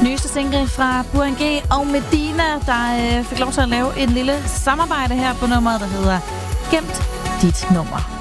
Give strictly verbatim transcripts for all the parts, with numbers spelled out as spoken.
Nyeste single fra Burhan G og Medina, der øh, fik lov til at lave en lille samarbejde her på nummeret, der hedder Gemt dit nummer.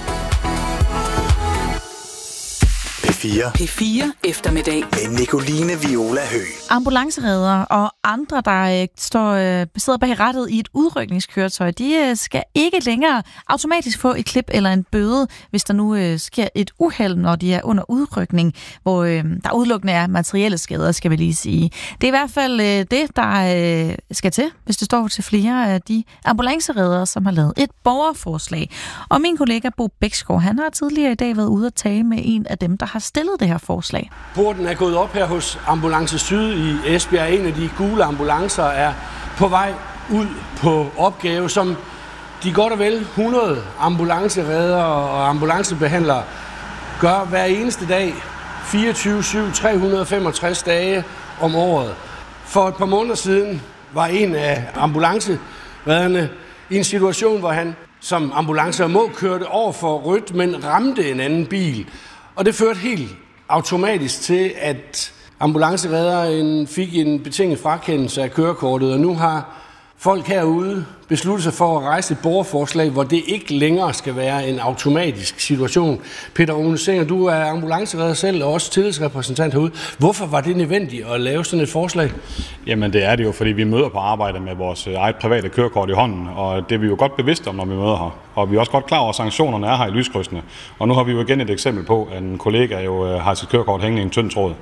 P fire. P fire eftermiddag. Med Nicoline Viola Høgh. Ambulancereddere og andre, der øh, står, øh, sidder bag rattet i et udrykningskøretøj, de øh, skal ikke længere automatisk få et klip eller en bøde, hvis der nu øh, sker et uheld, når de er under udrykning, hvor øh, der udelukkende er materielle skader, skal vi lige sige. Det er i hvert fald øh, det, der øh, skal til, hvis det står til flere af de ambulancereddere, som har lavet et borgerforslag. Og min kollega Bo Bæksgaard, han har tidligere i dag været ude at tale med en af dem, der har stillet det her forslag. Porten er gået op her hos Ambulance Syd i Esbjerg. En af de gule ambulancer er på vej ud på opgave, som de godt og vel hundrede ambulancereddere og ambulancebehandlere gør hver eneste dag, fireogtyve syv, tre hundrede og femogtres dage om året. For et par måneder siden var en af ambulanceredderne i en situation, hvor han som ambulancer må kørte over for rødt, men ramte en anden bil. Og det førte helt automatisk til, at ambulanceredderen fik en betinget frakendelse af kørekortet, og nu har folk herude besluttet sig for at rejse et borgerforslag, hvor det ikke længere skal være en automatisk situation. Peter Rune Singer, du er ambulanceredder selv og også tillidsrepræsentant herude. Hvorfor var det nødvendigt at lave sådan et forslag? Jamen det er det jo, fordi vi møder på arbejde med vores eget private kørekort i hånden, og det er vi jo godt bevidste om, når vi møder her. Og vi er også godt klar over, at sanktionerne er her i lyskrydsene. Og nu har vi jo igen et eksempel på, at en kollega jo har sit kørekort hængende i en tynd tråd.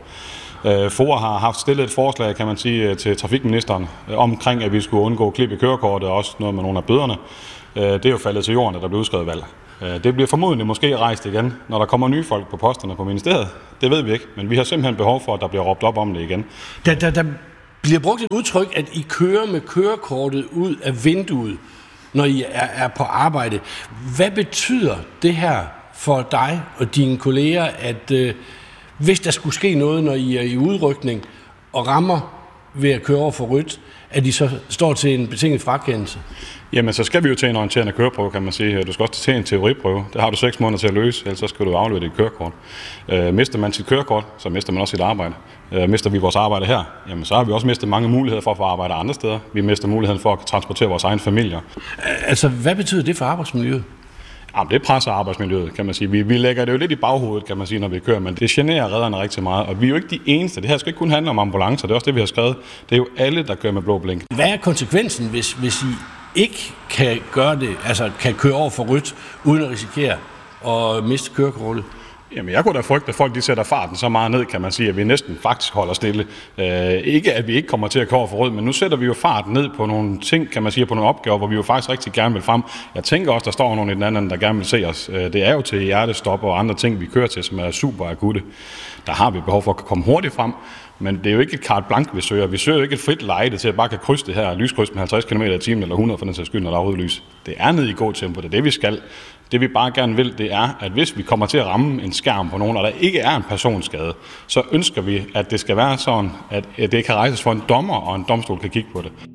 F O A har haft stillet et forslag, kan man sige, til trafikministeren omkring, at vi skulle undgå klip i kørekortet og også noget med nogle af bøderne. Det er jo faldet til jorden, at der blev udskrevet valg. Det bliver formodentlig måske rejst igen, når der kommer nye folk på posterne på ministeriet. Det ved vi ikke, men vi har simpelthen behov for, at der bliver råbt op om det igen. Der, der, der bliver brugt et udtryk, at I kører med kørekortet ud af vinduet, når I er, er på arbejde. Hvad betyder det her for dig og dine kolleger, at øh, hvis der skulle ske noget, når I er i udrykning og rammer ved at køre over for rødt, at I så står til en betinget frakendelse? Jamen, så skal vi jo til en orienterende køreprøve, kan man sige. Du skal også til en teoriprøve. Der har du seks måneder til at løse, ellers så skal du aflevere dit kørekort. Øh, mister man sit kørekort, så mister man også sit arbejde. Øh, mister vi vores arbejde her, jamen så har vi også mistet mange muligheder for at få arbejde andre steder. Vi mister muligheden for at transportere vores egen familier. Altså, hvad betyder det for arbejdsmiljøet? Jamen, det presser arbejdsmiljøet, kan man sige. Vi, vi lægger det jo lidt i baghovedet, kan man sige, når vi kører, men det generer redderne rigtig meget. Og vi er jo ikke de eneste. Det her skal ikke kun handle om ambulancer, det er også det, vi har skrevet. Det er jo alle, der kører med blå blink. Hvad er konsekvensen, hvis, hvis I ikke kan gøre det, altså kan køre over for rødt, uden at risikere at miste kørekortet? Jamen, jeg kunne da frygte, at folk de sætter farten så meget ned, kan man sige, at vi næsten faktisk holder stille. Øh, ikke at vi ikke kommer til at køre over for rød, men nu sætter vi jo farten ned på nogle ting, kan man sige, på nogle opgaver, hvor vi jo faktisk rigtig gerne vil frem. Jeg tænker også, der står nogen i den anden, der gerne vil se os. Det er jo til hjertestop og andre ting, vi kører til, som er super akutte. Der har vi behov for at komme hurtigt frem, men det er jo ikke et carte blanche, vi søger. Vi søger jo ikke et frit lejde til at bare kan krydse det her lyskryds med halvtreds kilometer i timen eller hundrede for den sags skyld, når der er rødt lys. Det er ned i god tempo, det er det, vi skal. Det vi bare gerne vil, det er, at hvis vi kommer til at ramme en skærm på nogen, og der ikke er en personskade, så ønsker vi, at det skal være sådan, at det kan rejses for en dommer, og en domstol kan kigge på det.